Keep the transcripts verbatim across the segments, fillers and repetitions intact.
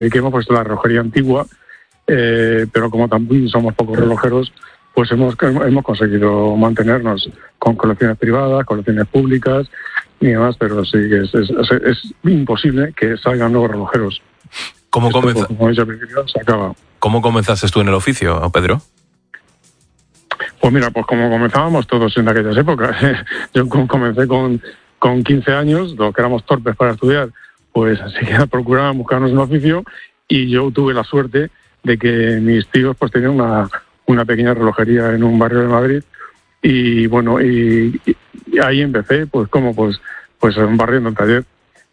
dediquemos, pues la relojería antigua, eh, pero como también somos pocos relojeros, pues hemos, hemos conseguido mantenernos con colecciones privadas, colecciones públicas y demás, pero sí que es, es, es, es imposible que salgan nuevos relojeros. ¿Cómo, Esto, comenza... como he dicho al principio, se acaba. ¿Cómo comenzaste tú en el oficio, Pedro? Pues mira, pues como comenzábamos todos en aquellas épocas. Yo comencé con, con quince años, los que éramos torpes para estudiar, pues así que procuraban buscarnos un oficio, y yo tuve la suerte de que mis tíos pues tenían una, una pequeña relojería en un barrio de Madrid, y bueno, y, y ahí empecé, pues como pues, pues barriendo el taller,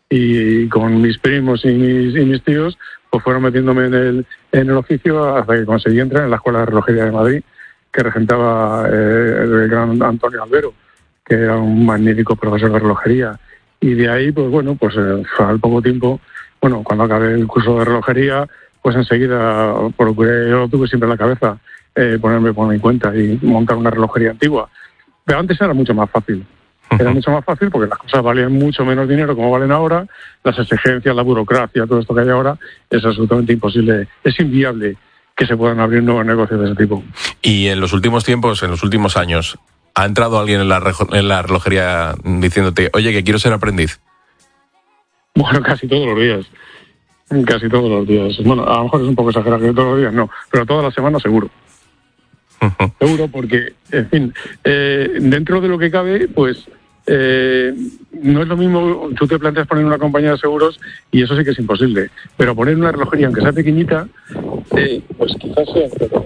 y con mis primos y mis, y mis tíos pues fueron metiéndome en el, en el oficio hasta que conseguí entrar en la Escuela de Relojería de Madrid, que regentaba eh, el gran Antonio Albero, que era un magnífico profesor de relojería. Y de ahí, pues bueno, pues eh, al poco tiempo, bueno, cuando acabé el curso de relojería, pues enseguida procuré, yo tuve siempre en la cabeza, eh, ponerme por mi cuenta y montar una relojería antigua. Pero antes era mucho más fácil. Era mucho más fácil porque las cosas valían mucho menos dinero como valen ahora, las exigencias, la burocracia, todo esto que hay ahora, es absolutamente imposible, es inviable que se puedan abrir nuevos negocios de ese tipo. Y en los últimos tiempos, en los últimos años, ¿ha entrado alguien en la, rejo- en la relojería diciéndote, oye, que quiero ser aprendiz? Bueno, casi todos los días. Casi todos los días. Bueno, a lo mejor es un poco exagerado que todos los días, no, pero todas las semanas seguro. Uh-huh. Seguro porque, en fin, eh, dentro de lo que cabe, pues eh, no es lo mismo, tú te planteas poner una compañía de seguros y eso sí que es imposible, pero poner una relojería, aunque sea pequeñita, eh, pues quizás sea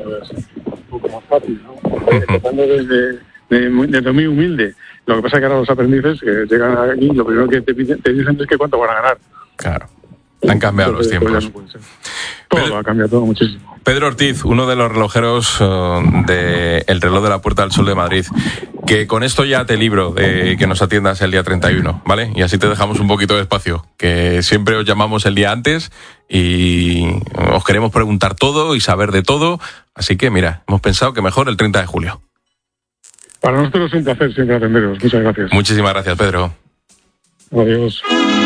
un poco más fácil, ¿no? Empezando desde, de, desde muy humilde. Lo que pasa es que ahora los aprendices que llegan aquí, lo primero que te, piden, te dicen es que cuánto van a ganar. Claro. Han cambiado Entonces, los tiempos. Pues no todo Pedro, ha cambiado todo muchísimo. Pedro Ortiz, uno de los relojeros uh, del reloj de la Puerta del Sol de Madrid, que con esto ya te libro de que nos atiendas el día treinta y uno, ¿vale? Y así te dejamos un poquito de espacio, que siempre os llamamos el día antes y os queremos preguntar todo y saber de todo, así que mira, hemos pensado que mejor el treinta de julio. Para nosotros es un placer siempre atenderos. Muchas gracias. Muchísimas gracias, Pedro. Adiós.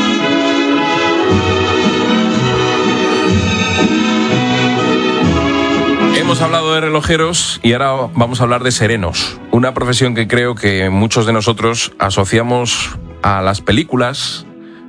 Hemos hablado de relojeros y ahora vamos a hablar de serenos, una profesión que creo que muchos de nosotros asociamos a las películas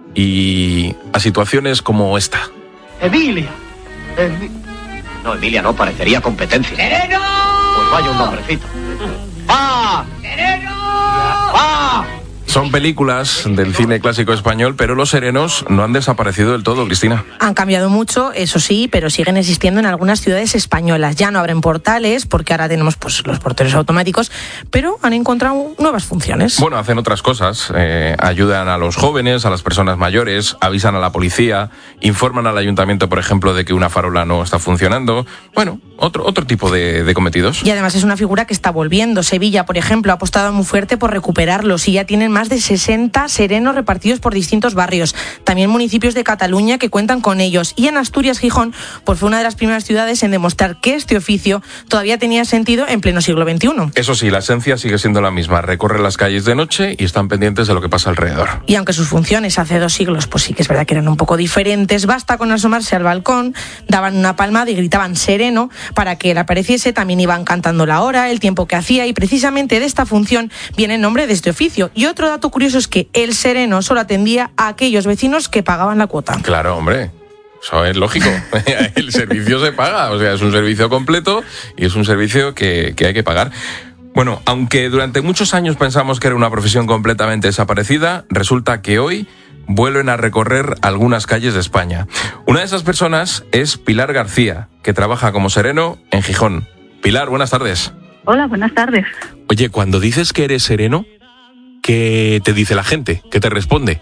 y a situaciones como esta. Emilia. Emi... No, Emilia no, parecería competencia. ¡Sereno! Pues vaya un nombrecito. ¡Ah! ¡Sereno! ¡Ah! Son películas del cine clásico español, pero los serenos no han desaparecido del todo, Cristina. Han cambiado mucho, eso sí, pero siguen existiendo en algunas ciudades españolas. Ya no abren portales, porque ahora tenemos pues los porteros automáticos, pero han encontrado nuevas funciones. Bueno, hacen otras cosas. Eh, ayudan a los jóvenes, a las personas mayores, avisan a la policía, informan al ayuntamiento, por ejemplo, de que una farola no está funcionando. Bueno, otro, otro tipo de, de cometidos. Y además es una figura que está volviendo. Sevilla, por ejemplo, ha apostado muy fuerte por recuperarlos y ya tienen más de sesenta serenos repartidos por distintos barrios. También municipios de Cataluña que cuentan con ellos. Y en Asturias, Gijón, pues fue una de las primeras ciudades en demostrar que este oficio todavía tenía sentido en pleno siglo veintiuno. Eso sí, la esencia sigue siendo la misma. Recorren las calles de noche y están pendientes de lo que pasa alrededor. Y aunque sus funciones hace dos siglos, pues sí que es verdad que eran un poco diferentes, basta con asomarse al balcón, daban una palmada y gritaban sereno para que él apareciese. También iban cantando la hora, el tiempo que hacía, y precisamente de esta función viene el nombre de este oficio. Y otro dato curioso es que el sereno solo atendía a aquellos vecinos que pagaban la cuota. Claro, hombre. Eso es lógico. El servicio se paga. O sea, es un servicio completo y es un servicio que, que hay que pagar. Bueno, aunque durante muchos años pensamos que era una profesión completamente desaparecida, resulta que hoy vuelven a recorrer algunas calles de España. Una de esas personas es Pilar García, que trabaja como sereno en Gijón. Pilar, buenas tardes. Hola, buenas tardes. Oye, cuando dices que eres sereno, ¿qué te dice la gente? ¿Qué te responde?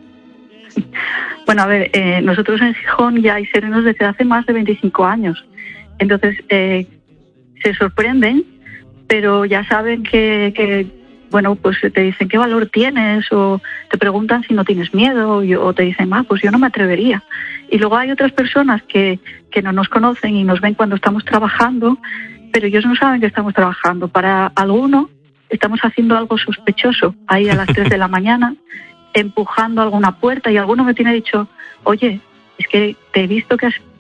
Bueno, a ver, eh, nosotros en Gijón ya hay serenos desde hace más de veinticinco años. Entonces, eh, se sorprenden, pero ya saben que, que, bueno, pues te dicen qué valor tienes, o te preguntan si no tienes miedo, o te dicen, ah, pues yo no me atrevería. Y luego hay otras personas que, que no nos conocen y nos ven cuando estamos trabajando, pero ellos no saben que estamos trabajando. Para alguno estamos haciendo algo sospechoso ahí a las tres de la mañana, empujando alguna puerta, y alguno me tiene dicho, oye, es que te he visto que has